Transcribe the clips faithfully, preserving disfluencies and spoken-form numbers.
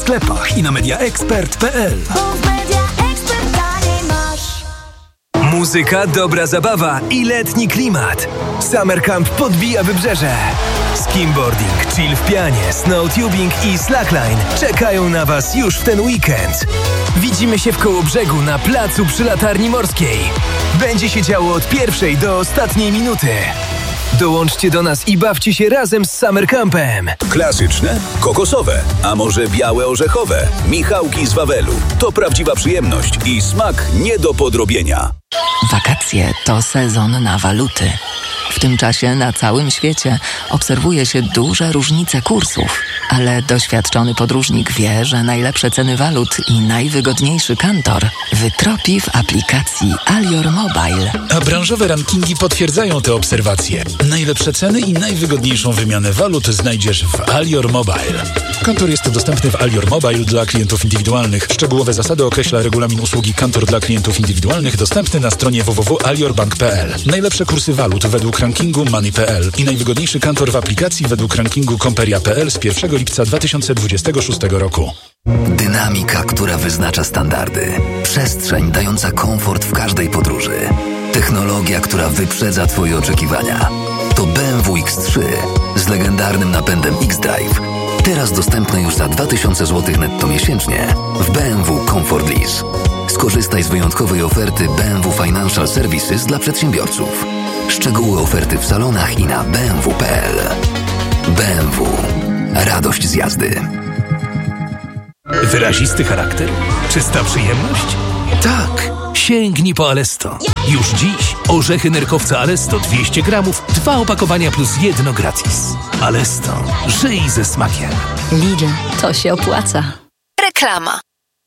sklepach i na media expert kropka p l. Muzyka, dobra zabawa i letni klimat. Summer Camp podbija wybrzeże. Skimboarding, chill w pianie, snowtubing i slackline czekają na Was już w ten weekend. Widzimy się w Kołobrzegu na placu przy Latarni Morskiej. Będzie się działo od pierwszej do ostatniej minuty. Dołączcie do nas i bawcie się razem z Summer Campem. Klasyczne, kokosowe, a może białe orzechowe. Michałki z Wawelu. To prawdziwa przyjemność i smak nie do podrobienia. Wakacje to sezon na waluty. W tym czasie na całym świecie obserwuje się duże różnice kursów, ale doświadczony podróżnik wie, że najlepsze ceny walut i najwygodniejszy kantor wytropi w aplikacji Alior Mobile. A branżowe rankingi potwierdzają te obserwacje. Najlepsze ceny i najwygodniejszą wymianę walut znajdziesz w Alior Mobile. Kantor jest dostępny w Alior Mobile dla klientów indywidualnych. Szczegółowe zasady określa regulamin usługi Kantor dla klientów indywidualnych dostępny na stronie w w w kropka alior bank kropka p l. Najlepsze kursy walut według rankingu Money kropka p l i najwygodniejszy kantor w aplikacji według rankingu Komperia kropka p l z pierwszego lipca dwa tysiące dwudziestego szóstego roku. Dynamika, która wyznacza standardy. Przestrzeń dająca komfort w każdej podróży. Technologia, która wyprzedza Twoje oczekiwania. To B M W X trzy z legendarnym napędem X-Drive. Teraz dostępne już za dwa tysiące złotych netto miesięcznie w B M W Comfort Lease. Skorzystaj z wyjątkowej oferty B M W Financial Services dla przedsiębiorców. Szczegóły oferty w salonach i na b m w kropka p l. B M W. Radość z jazdy. Wyrazisty charakter? Czysta przyjemność? Tak! Sięgnij po Alesto. Już dziś orzechy nerkowca Alesto dwieście gramów, dwa opakowania plus jedno gratis. Alesto. Żyj ze smakiem. Lidl. To się opłaca. Reklama.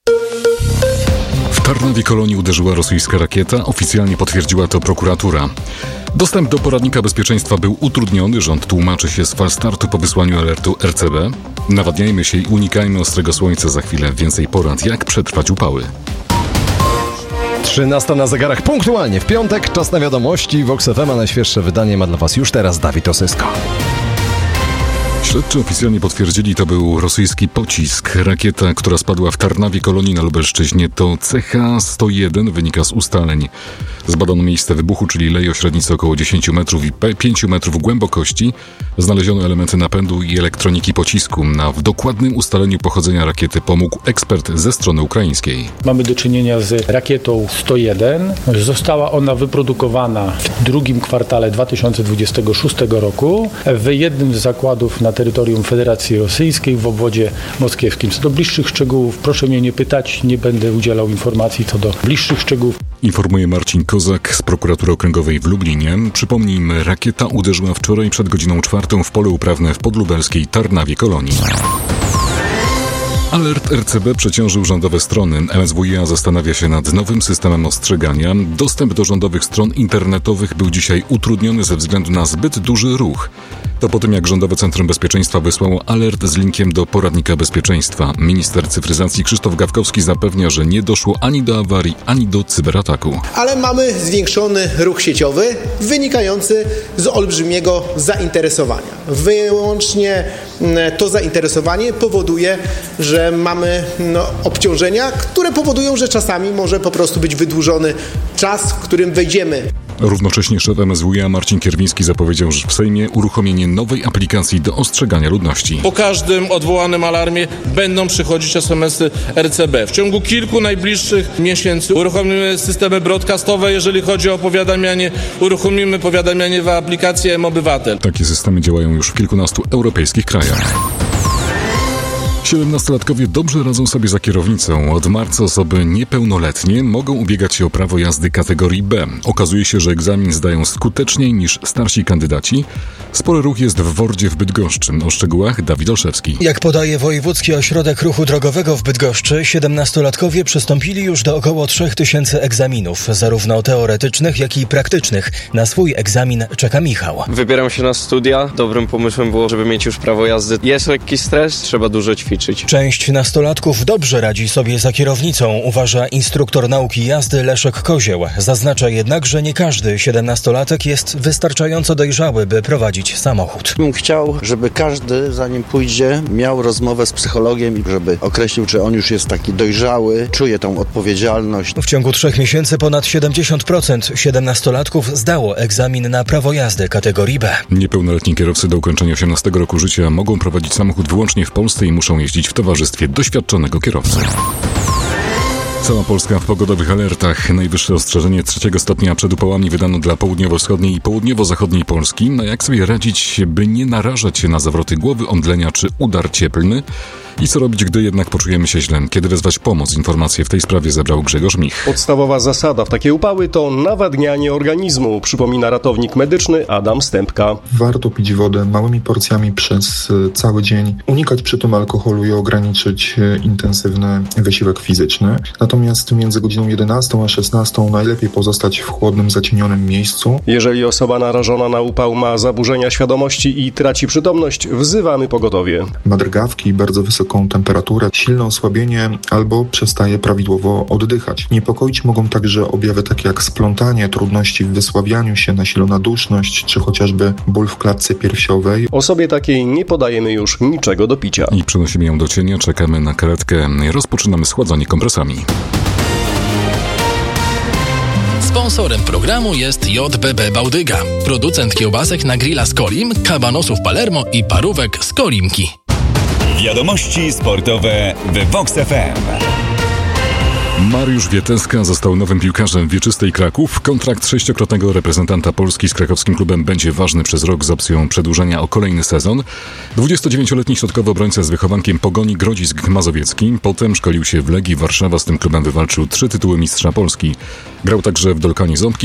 W Tarnowie Kolonii uderzyła rosyjska rakieta. Oficjalnie potwierdziła to prokuratura. Dostęp do poradnika bezpieczeństwa był utrudniony. Rząd tłumaczy się z falstartu po wysłaniu alertu R C B. Nawadniajmy się i unikajmy ostrego słońca. Za chwilę więcej porad, jak przetrwać upały. trzynasta na zegarach, punktualnie w piątek. Czas na wiadomości. Vox F M, a najświeższe wydanie ma dla Was już teraz Dawid Osysko. Śledczy oficjalnie potwierdzili, to był rosyjski pocisk. Rakieta, która spadła w Tarnawie Kolonii na Lubelszczyźnie, to C H sto jeden, wynika z ustaleń. Zbadano miejsce wybuchu, czyli lej o średnicy około dziesięć metrów i pięć metrów głębokości. Znaleziono elementy napędu i elektroniki pocisku. Na w dokładnym ustaleniu pochodzenia rakiety pomógł ekspert ze strony ukraińskiej. Mamy do czynienia z rakietą sto jeden. Została ona wyprodukowana w drugim kwartale dwa tysiące dwudziestego szóstego roku w jednym z zakładów na terytorium Federacji Rosyjskiej w obwodzie moskiewskim. Co do bliższych szczegółów, proszę mnie nie pytać, nie będę udzielał informacji co do bliższych szczegółów. Informuje Marcin Kozak z Prokuratury Okręgowej w Lublinie. Przypomnijmy, rakieta uderzyła wczoraj przed godziną czwartą w pole uprawne w podlubelskiej Tarnawie Kolonii. Alert R C B przeciążył rządowe strony. M S W iA zastanawia się nad nowym systemem ostrzegania. Dostęp do rządowych stron internetowych był dzisiaj utrudniony ze względu na zbyt duży ruch. To po tym, jak Rządowe Centrum Bezpieczeństwa wysłało alert z linkiem do poradnika bezpieczeństwa. Minister cyfryzacji Krzysztof Gawkowski zapewnia, że nie doszło ani do awarii, ani do cyberataku. Ale mamy zwiększony ruch sieciowy wynikający z olbrzymiego zainteresowania. Wyłącznie to zainteresowanie powoduje, że mamy no, obciążenia, które powodują, że czasami może po prostu być wydłużony czas, w którym wejdziemy. Równocześnie szef M S W iA Marcin Kierwiński zapowiedział, że w Sejmie uruchomienie nowej aplikacji do ostrzegania ludności. Po każdym odwołanym alarmie będą przychodzić es em esy R C B. W ciągu kilku najbliższych miesięcy uruchomimy systemy broadcastowe, jeżeli chodzi o powiadamianie, uruchomimy powiadamianie w aplikacji M-Obywatel. Takie systemy działają już w kilkunastu europejskich krajach. siedemnastolatkowie dobrze radzą sobie za kierownicą. Od marca osoby niepełnoletnie mogą ubiegać się o prawo jazdy kategorii B. Okazuje się, że egzamin zdają skuteczniej niż starsi kandydaci. Spory ruch jest w Wordzie w Bydgoszczy. O szczegółach Dawid Olszewski. Jak podaje Wojewódzki Ośrodek Ruchu Drogowego w Bydgoszczy, siedemnastolatkowie przystąpili już do około trzech tysięcy egzaminów, zarówno teoretycznych, jak i praktycznych. Na swój egzamin czeka Michał. Wybieram się na studia. Dobrym pomysłem było, żeby mieć już prawo jazdy. Jest lekki stres, trzeba dużo ćwiczyć. ograniczyć. Część nastolatków dobrze radzi sobie za kierownicą, uważa instruktor nauki jazdy Leszek Kozieł. Zaznacza jednak, że nie każdy siedemnastolatek jest wystarczająco dojrzały, by prowadzić samochód. Bym chciał, żeby każdy, zanim pójdzie, miał rozmowę z psychologiem, żeby określił, czy on już jest taki dojrzały, czuje tą odpowiedzialność. W ciągu trzech miesięcy ponad siedemdziesiąt procent siedemnastolatków zdało egzamin na prawo jazdy kategorii B. Niepełnoletni kierowcy do ukończenia osiemnastego roku życia mogą prowadzić samochód wyłącznie w Polsce i muszą jeździć w towarzystwie doświadczonego kierowcy. Cała Polska w pogodowych alertach. Najwyższe ostrzeżenie trzeciego stopnia przed upałami wydano dla południowo-wschodniej i południowo-zachodniej Polski. No jak sobie radzić, by nie narażać się na zawroty głowy, omdlenia czy udar cieplny? I co robić, gdy jednak poczujemy się źle? Kiedy wezwać pomoc? Informacje w tej sprawie zebrał Grzegorz Mich. Podstawowa zasada w takie upały to nawadnianie organizmu, przypomina ratownik medyczny Adam Stępka. Warto pić wodę małymi porcjami przez cały dzień, unikać przy tym alkoholu i ograniczyć intensywny wysiłek fizyczny. Natomiast między godziną jedenastą a szesnastą najlepiej pozostać w chłodnym, zacienionym miejscu. Jeżeli osoba narażona na upał ma zaburzenia świadomości i traci przytomność, wzywamy pogotowie. Ma drgawki, bardzo wysoką temperaturę, silne osłabienie albo przestaje prawidłowo oddychać. Niepokoić mogą także objawy takie jak splątanie, trudności w wysławianiu się, nasilona duszność czy chociażby ból w klatce piersiowej. Osobie takiej nie podajemy już niczego do picia. I przenosimy ją do cienia, czekamy na karetkę, rozpoczynamy schładzanie kompresami. Sponsorem programu jest J B B Bałdyga, producent kiełbasek na grilla z Kolim, kabanosów Palermo i parówek z Kolimki. Wiadomości sportowe w Vox F M. Mariusz Wieteska został nowym piłkarzem Wieczystej Kraków. Kontrakt sześciokrotnego reprezentanta Polski z krakowskim klubem będzie ważny przez rok z opcją przedłużenia o kolejny sezon. dwudziestodziewięcioletni środkowy obrońca z wychowankiem Pogoni Grodzisk Mazowiecki. Potem szkolił się w Legii Warszawa. Z tym klubem wywalczył trzy tytuły mistrza Polski. Grał także w Dolkanie Ząbki